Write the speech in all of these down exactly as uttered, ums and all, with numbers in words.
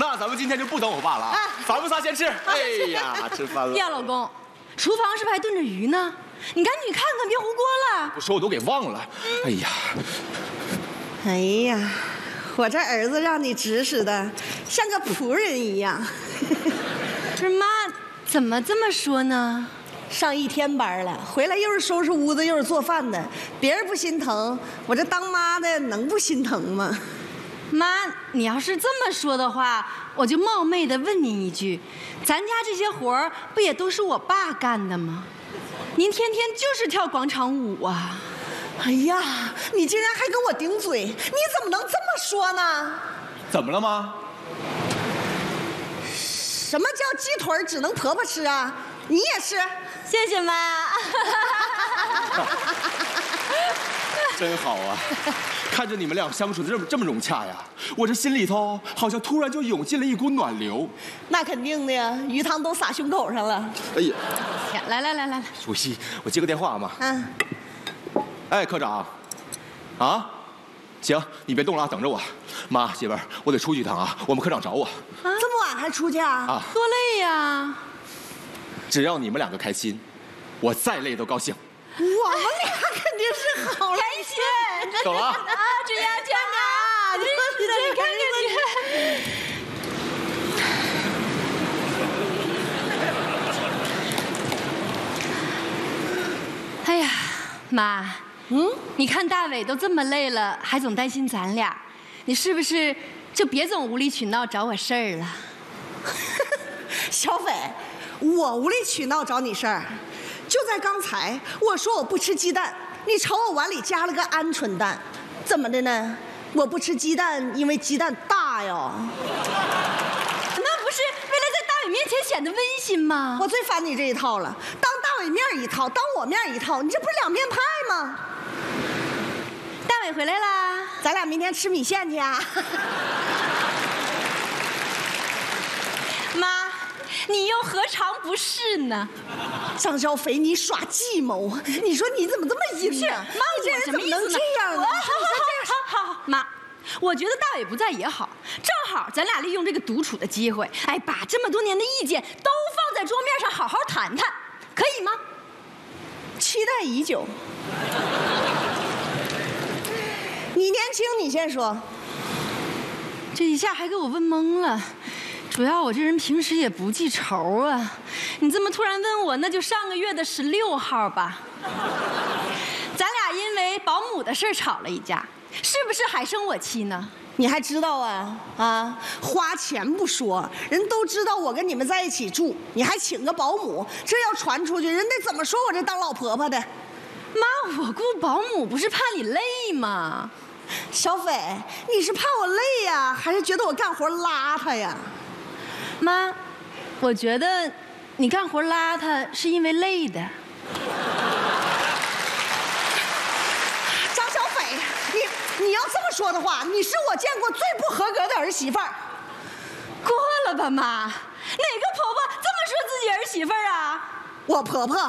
那咱们今天就不等我爸了啊，咱们仨先吃。哎呀，吃饭了。 呀，老公，厨房是不是还炖着鱼呢？你赶紧看看，别糊锅了。 不说我都给忘了。哎呀， 哎呀，我这儿子让你指使的像个仆人一样。 不是妈，怎么这么说呢？ 上一天班了，回来又是收拾屋子又是做饭的，别人不心疼，我这当妈的能不心疼吗？ 妈，你要是这么说的话，我就冒昧的问您一句，咱家这些活儿不也都是我爸干的吗？您天天就是跳广场舞啊！ 哎呀，你竟然还跟我顶嘴，你怎么能这么说呢？ 怎么了妈？ 什么叫鸡腿只能婆婆吃啊？你也是？ 谢谢妈。 真好啊！看着你们俩相处的这么这么融洽呀，我这心里头好像突然就涌进了一股暖流。 那肯定的呀，鱼汤都洒胸口上了。 哎呀， 来来来来来， 主席，我接个电话啊，妈。 嗯。 哎，科长。啊？行，你别动了啊，等着我。妈，媳妇儿，我得出去一趟啊，我们科长找我。 啊，这么晚还出去啊？ 啊， 多累呀！ 只要你们两个开心，我再累都高兴。 我们俩肯定是好开心。 走了啊！ 啊，这样这样啊，真是的，你看看你。哎呀，妈，嗯，你看大伟都这么累了，还总担心咱俩，你是不是就别总无理取闹找我事儿了？ 小斐，我无理取闹找你事儿，就在刚才，我说我不吃鸡蛋，你朝我碗里加了个鹌鹑蛋，怎么的呢？我不吃鸡蛋，因为鸡蛋大呀。 那不是为了在大伟面前显得温馨吗？ 我最烦你这一套了，当大伟面一套，当我面一套，你这不是两面派吗？ 大伟回来啦， 咱俩明天吃米线去啊。 妈，你又何尝不是呢？ 张小斐，你耍计谋，你说你怎么这么阴呢？ 妈， 你这人怎么能这样呢？ 好好好好，妈，我觉得大伟不在也好，正好咱俩利用这个独处的机会，哎，把这么多年的意见都放在桌面上好好谈谈，可以吗？ 期待已久。你年轻，你先说。 这一下还给我问懵了。主要我这人平时也不记仇啊，你这么突然问我，那就上个月的十六号吧。咱俩因为保姆的事吵了一架，是不是还生我气呢？ 你还知道啊？啊，花钱不说，人都知道我跟你们在一起住，你还请个保姆，这要传出去，人得怎么说我这当老婆婆的？ 妈，我雇保姆不是怕你累吗？ 小斐，你是怕我累呀，还是觉得我干活邋遢呀？ 妈，我觉得你干活邋遢是因为累的。 张小斐，你你要这么说的话，你是我见过最不合格的儿媳妇儿。 过了吧，妈，哪个婆婆这么说自己儿媳妇儿啊？ 我婆婆。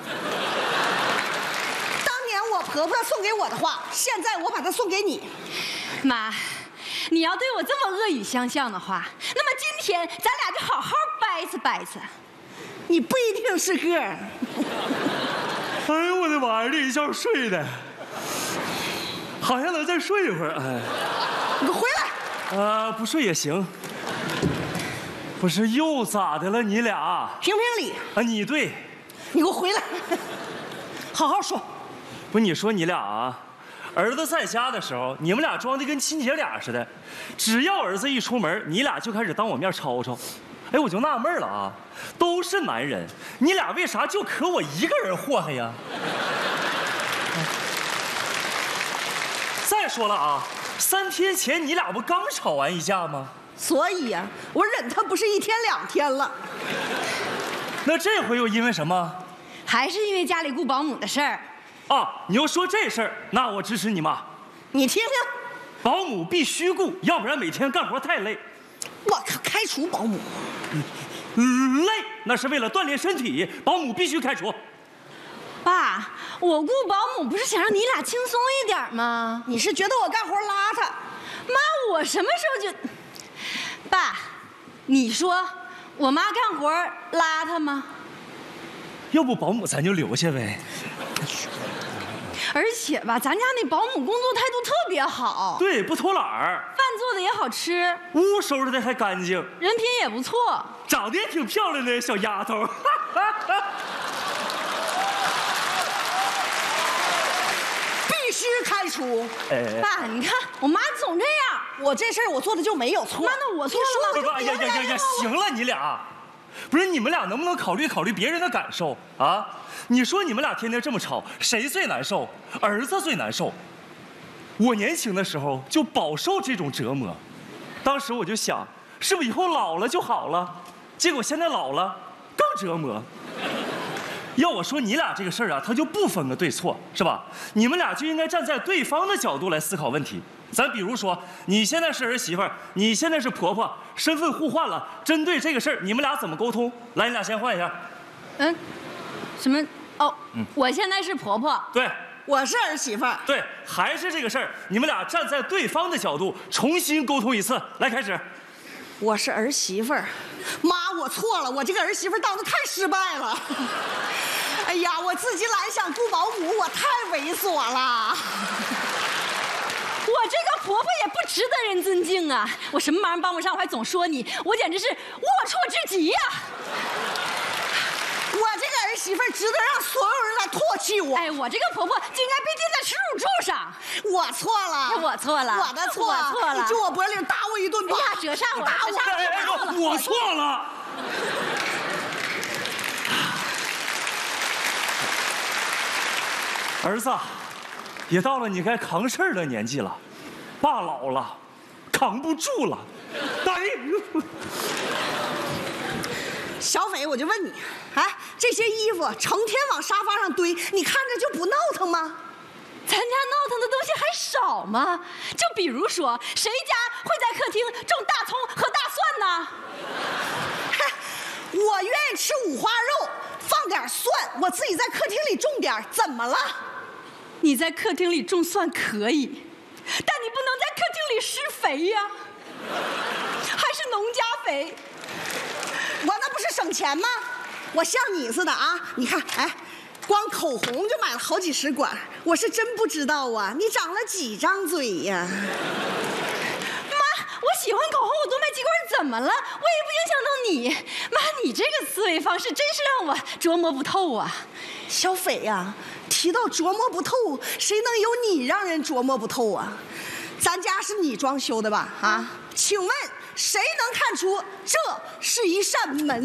当年我婆婆送给我的话，现在我把它送给你。 妈，你要对我这么恶语相向的话，那么今天咱俩就好好掰扯掰扯。 你不一定是个儿。 哎呦我的妈呀，这一觉睡的，好像能再睡一会儿。哎， 你给我回来！ 啊，不睡也行。不是又咋的了？你俩评评理啊？你对， 你给我回来，好好说。 不，你说你俩啊，儿子在家的时候，你们俩装的跟亲姐俩似的，只要儿子一出门，你俩就开始当我面吵吵。哎，我就纳闷了啊，都是男人，你俩为啥就可我一个人祸害呀？再说了啊，三天前你俩不刚吵完一架吗？ 所以呀、啊，我忍他不是一天两天了。 那这回又因为什么？ 还是因为家里雇保姆的事儿。 啊，你要说这事儿，那我支持你妈。 你听听， 保姆必须雇，要不然每天干活太累。 我靠，开除保姆。 嗯，累那是为了锻炼身体，保姆必须开除。 爸，我雇保姆不是想让你俩轻松一点吗？ 你是觉得我干活邋遢？ 妈，我什么时候就……爸， 你说我妈干活邋遢吗？ 要不保姆咱就留下呗。 而且吧，咱家那保姆工作态度特别好， 对，不偷懒儿， 饭做的也好吃， 屋收拾的还干净， 人品也不错， 长得也挺漂亮的小丫头。 必须开除！ 哎， 爸，你看我妈总这样， 我这事儿我做的就没有错。 妈，那我错了吗？ 不是，哎呀呀呀呀，行了，你俩，不是你们俩能不能考虑考虑别人的感受啊？你说你们俩天天这么吵，谁最难受？儿子最难受。我年轻的时候就饱受这种折磨，当时我就想，是不是以后老了就好了？结果现在老了更折磨。要我说你俩这个事儿啊，他就不分个对错，是吧？你们俩就应该站在对方的角度来思考问题。咱比如说，你现在是儿媳妇儿，你现在是婆婆，身份互换了，针对这个事儿，你们俩怎么沟通？来，你俩先换一下。 嗯，什么？哦，嗯、我现在是婆婆。 对， 我是儿媳妇儿。 对，还是这个事儿，你们俩站在对方的角度重新沟通一次。来，开始。 我是儿媳妇儿，妈，我错了，我这个儿媳妇儿当的太失败了。哎呀，我自己懒想雇保姆，我太猥琐了。 我这个婆婆也不值得人尊敬啊！我什么忙帮不上，我还总说你，我简直是龌龊至极呀！ 我这个儿媳妇儿值得让所有人来唾弃我。 哎，我这个婆婆就应该被钉在耻辱柱上。 我错了， 我错了， 我的错， 我错了。 你就我脖领打我一顿吧。 哎呀，折上我， 打我！ 哎哎哎，我错了。儿子，也到了你该扛事儿的年纪了，爸老了，扛不住了。哎。 小斐，我就问你，哎，这些衣服成天往沙发上堆，你看着就不闹腾吗？ 咱家闹腾的东西还少吗？就比如说，谁家会在客厅种大葱和大蒜呢？ 嗨，我愿意吃五花肉，放点蒜，我自己在客厅里种点，怎么了？ 你在客厅里种蒜可以，但你不能在客厅里施肥呀，还是农家肥。 我那不是省钱吗？我像你似的啊！你看，哎，光口红就买了好几十管，我是真不知道啊！你长了几张嘴呀？ 妈，我喜欢口红，我多买几管怎么了？我也不影响到你。妈，你这个思维方式真是让我琢磨不透啊！ 小斐呀，提到琢磨不透，谁能有你让人琢磨不透啊？咱家是你装修的吧？啊，请问谁能看出这是一扇门？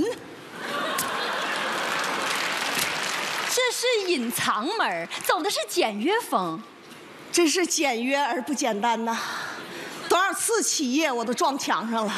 这是隐藏门，走的是简约风。 真是简约而不简单呐！多少次起夜我都撞墙上了。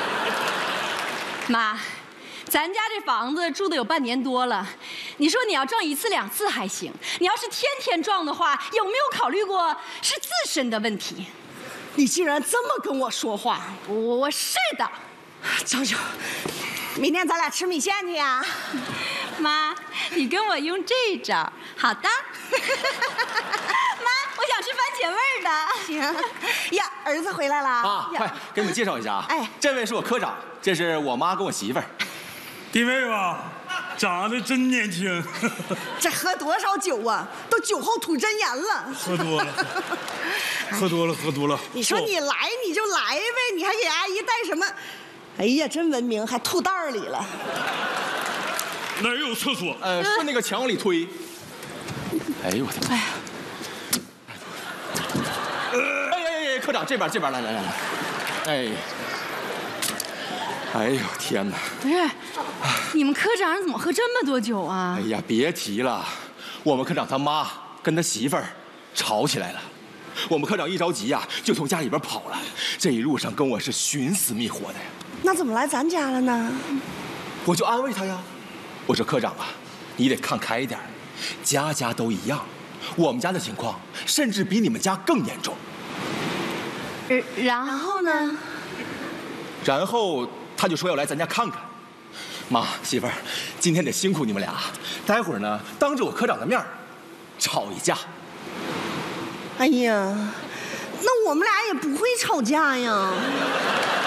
妈，咱家这房子住的有半年多了，你说你要撞一次两次还行，你要是天天撞的话，有没有考虑过是自身的问题？ 你竟然这么跟我说话！ 我我是的。 张九，明天咱俩吃米线去呀？ 妈，你跟我用这招。好的。妈，我想吃番茄味儿的。 行。呀，儿子回来了啊！快给你们介绍一下啊！ 哎， 这位是我科长，这是我妈跟我媳妇儿。 弟妹吧，长得真年轻。 这喝多少酒啊？都酒后吐真言了。 喝多了，喝多了，喝多了。 你说你来你就来呗，你还给阿姨带什么？哎呀，真文明，还吐袋里了。 哪儿有厕所？ 呃，顺那个墙往里推。哎呦我的妈！哎呀哎呀，科长这边这边来来来来，哎，哎呦天哪！ 不是，你们科长怎么喝这么多酒啊？ 哎呀，别提了，我们科长他妈跟他媳妇儿吵起来了。我们科长一着急呀，就从家里边跑了。这一路上跟我是寻死觅活的呀。 那怎么来咱家了呢？ 我就安慰他呀，我说科长啊，你得看开一点，家家都一样，我们家的情况甚至比你们家更严重。 然后呢？ 然后他就说要来咱家看看。妈，媳妇儿，今天得辛苦你们俩，待会儿呢，当着我科长的面吵一架。 哎呀，那我们俩也不会吵架呀。